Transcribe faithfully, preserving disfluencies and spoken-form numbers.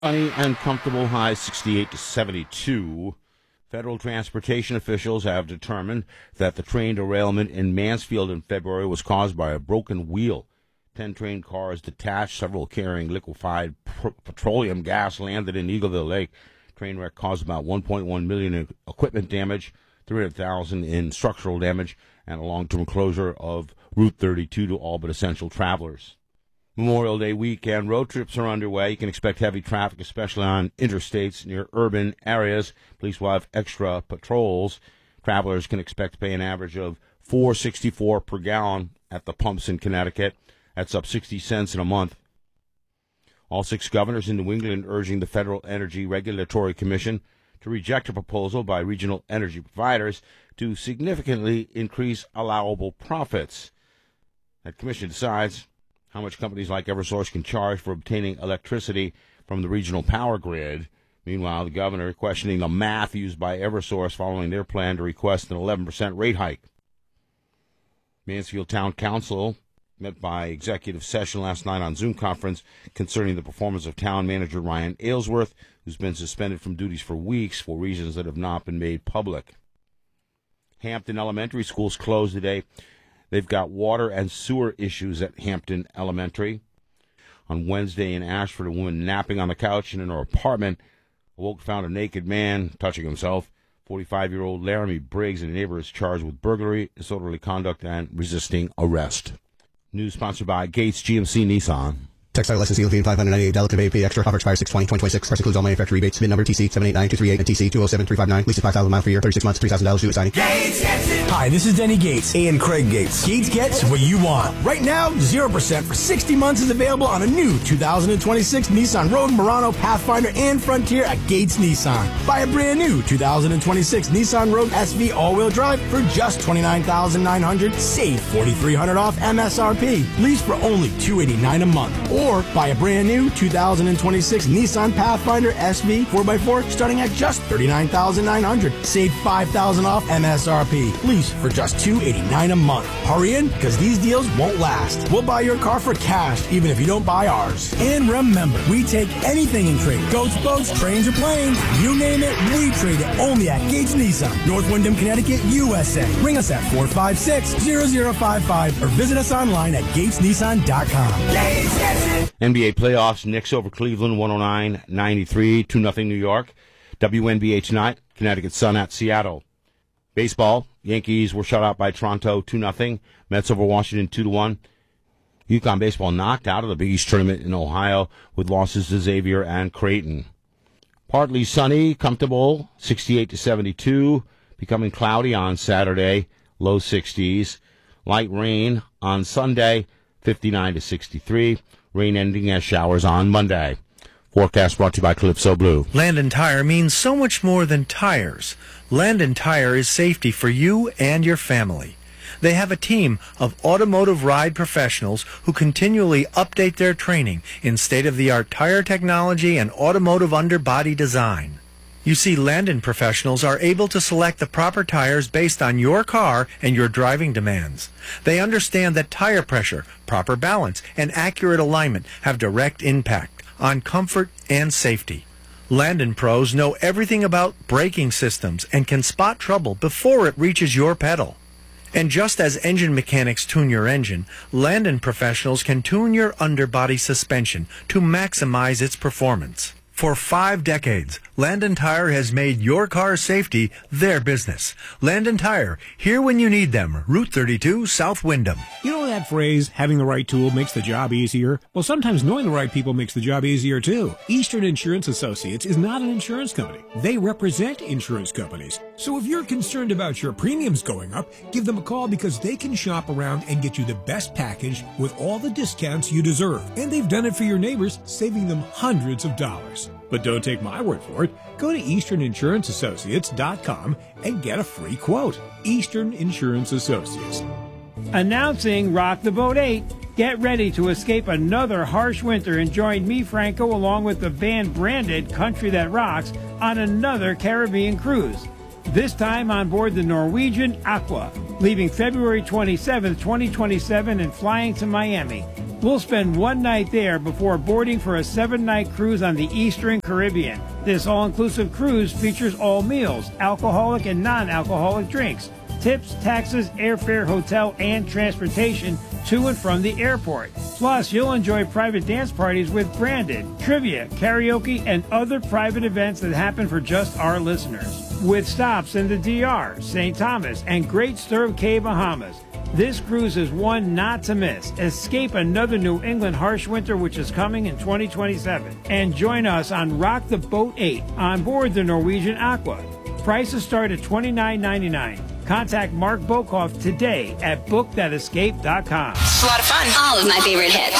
Sunny and comfortable, high sixty-eight to seventy-two. Federal transportation officials have determined that the train derailment in Mansfield in February was caused by a broken wheel. Ten train cars detached, several carrying liquefied pr- petroleum gas, landed in Eagleville Lake. Train wreck caused about one point one million dollars in equipment damage, three hundred thousand dollars in structural damage, and a long-term closure of Route thirty-two to all but essential travelers. Memorial Day weekend road trips are underway. You can expect heavy traffic, especially on interstates near urban areas. Police will have extra patrols. Travelers can expect to pay an average of four dollars and sixty-four cents per gallon at the pumps in Connecticut. That's up sixty cents in a month. All six governors in New England urging the Federal Energy Regulatory Commission to reject a proposal by regional energy providers to significantly increase allowable profits. That commission decides how much companies like Eversource can charge for obtaining electricity from the regional power grid. Meanwhile, the governor questioning the math used by Eversource following their plan to request an eleven percent rate hike. Mansfield Town Council met by executive session last night on Zoom conference concerning the performance of town manager Ryan Aylesworth, who's been suspended from duties for weeks for reasons that have not been made public. Hampton Elementary School's closed today. They've got water and sewer issues at Hampton Elementary. On Wednesday in Ashford, a woman napping on the couch in her apartment awoke, found a naked man touching himself. forty-five-year-old Laramie Briggs, and a neighbor, is charged with burglary, disorderly conduct, and resisting arrest. News sponsored by Gates G M C Nissan. Textile license C L V five hundred ninety-eight dollars A P extra. Offer expires six twenty twenty twenty-six. Price includes all manufacturer rebates. Bid number T C seven eight nine two three eight and T C two zero seven three five nine. Lease at five thousand miles per year. thirty-six months. three thousand dollars due at signing. Gates gets it. Hi, this is Denny Gates. And Craig Gates. Gates gets what you want. Right now, zero percent for sixty months is available on a new two thousand twenty-six Nissan Rogue, Murano, Pathfinder, and Frontier at Gates Nissan. Buy a brand new two thousand twenty-six Nissan Rogue S V all-wheel drive for just twenty-nine thousand nine hundred dollars. Save four thousand three hundred dollars off M S R P. Lease for only two hundred eighty-nine dollars a month. Or buy a brand new two thousand twenty-six Nissan Pathfinder S V four by four starting at just thirty-nine thousand nine hundred dollars. Save five thousand dollars off M S R P. Lease for just two hundred eighty-nine dollars a month. Hurry in, because these deals won't last. We'll buy your car for cash, even if you don't buy ours. And remember, we take anything in trade. Goats, boats, trains, or planes. You name it, we trade it only at Gates Nissan, North Windham, Connecticut, U S A. Ring us at four five six, zero zero five five or visit us online at gates nissan dot com. Gates gets it. N B A playoffs, Knicks over Cleveland, one oh nine ninety-three, two nothing New York. W N B A tonight, Connecticut Sun at Seattle. Baseball, Yankees were shut out by Toronto, two nothing. Mets over Washington, two to one. UConn baseball knocked out of the Big East tournament in Ohio with losses to Xavier and Creighton. Partly sunny, comfortable, sixty-eight to seventy-two. Becoming cloudy on Saturday, low sixties. Light rain on Sunday, fifty-nine to sixty-three. Rain ending as showers on Monday. Forecast brought to you by Calypso Blue. Landon Tire means so much more than tires. Landon Tire is safety for you and your family. They have a team of automotive ride professionals who continually update their training in state-of-the-art tire technology and automotive underbody design. You see, Landon professionals are able to select the proper tires based on your car and your driving demands. They understand that tire pressure, proper balance, and accurate alignment have direct impact on comfort and safety. Landon pros know everything about braking systems and can spot trouble before it reaches your pedal. And just as engine mechanics tune your engine, Landon professionals can tune your underbody suspension to maximize its performance. For five decades, Landon Tire has made your car's safety their business. Landon Tire, here when you need them. Route thirty-two, South Windham. You know that phrase, having the right tool makes the job easier? Well, sometimes knowing the right people makes the job easier, too. Eastern Insurance Associates is not an insurance company. They represent insurance companies. So if you're concerned about your premiums going up, give them a call because they can shop around and get you the best package with all the discounts you deserve. And they've done it for your neighbors, saving them hundreds of dollars. But don't take my word for it. Go to eastern insurance associates dot com and get a free quote. Eastern Insurance Associates. Announcing Rock the Boat eight. Get ready to escape another harsh winter and join me, Franco, along with the band branded Country That Rocks on another Caribbean cruise. This time on board the Norwegian Aqua, leaving February twenty-seventh, twenty twenty-seven and flying to Miami. We'll spend one night there before boarding for a seven-night cruise on the Eastern Caribbean. This all-inclusive cruise features all meals, alcoholic and non-alcoholic drinks, tips, taxes, airfare, hotel, and transportation to and from the airport. Plus, you'll enjoy private dance parties with Branded, trivia, karaoke, and other private events that happen for just our listeners. With stops in the D R, Saint Thomas, and Great Stirrup Cay, Bahamas. This cruise is one not to miss. Escape another New England harsh winter, which is coming in twenty twenty-seven. And join us on Rock the Boat eight on board the Norwegian Aqua. Prices start at twenty-nine ninety-nine. Contact Mark Bokoff today at book that escape dot com. It's a lot of fun. All of my favorite hits.